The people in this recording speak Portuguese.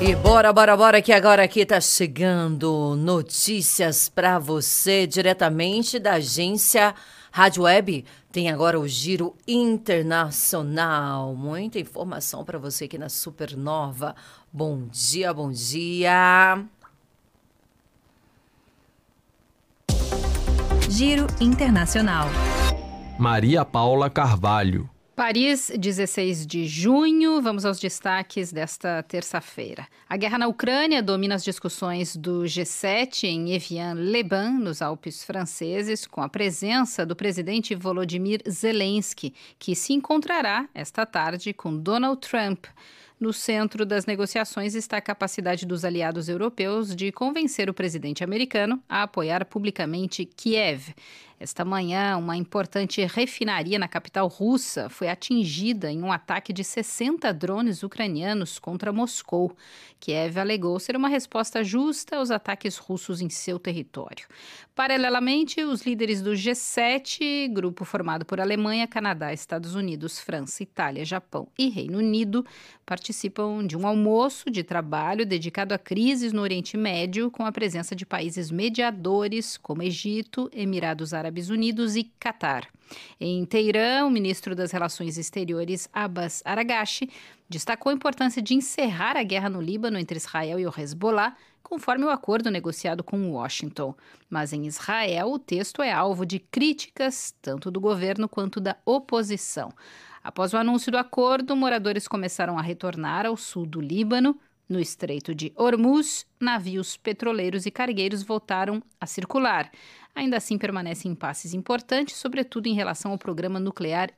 E bora, que agora aqui tá chegando notícias pra você diretamente da agência Rádio Web. Tem agora o Giro Internacional. Muita informação pra você aqui na Supernova. Bom dia, bom dia. Giro Internacional. Maria Paula Carvalho. Paris, 16 de junho. Vamos aos destaques desta terça-feira. A guerra na Ucrânia domina as discussões do G7 em Evian-les-Bains, nos Alpes franceses, com a presença do presidente Volodymyr Zelensky, que se encontrará esta tarde com Donald Trump. No centro das negociações está a capacidade dos aliados europeus de convencer o presidente americano a apoiar publicamente Kiev. Esta manhã, uma importante refinaria na capital russa foi atingida em um ataque de 60 drones ucranianos contra Moscou. Kiev alegou ser uma resposta justa aos ataques russos em seu território. Paralelamente, os líderes do G7, grupo formado por Alemanha, Canadá, Estados Unidos, França, Itália, Japão e Reino Unido, participam de um almoço de trabalho dedicado a crises no Oriente Médio, com a presença de países mediadores como Egito, Emirados Árabes Unidos e Catar. Em Teherã, o ministro das Relações Exteriores, Abbas Araghchi, destacou a importância de encerrar a guerra no Líbano entre Israel e o Hezbollah, conforme o acordo negociado com Washington. Mas em Israel, o texto é alvo de críticas tanto do governo quanto da oposição. Após o anúncio do acordo, moradores começaram a retornar ao sul do Líbano. No Estreito de Hormuz, navios petroleiros e cargueiros voltaram a circular. Ainda assim, permanecem impasses importantes, sobretudo em relação ao programa nuclear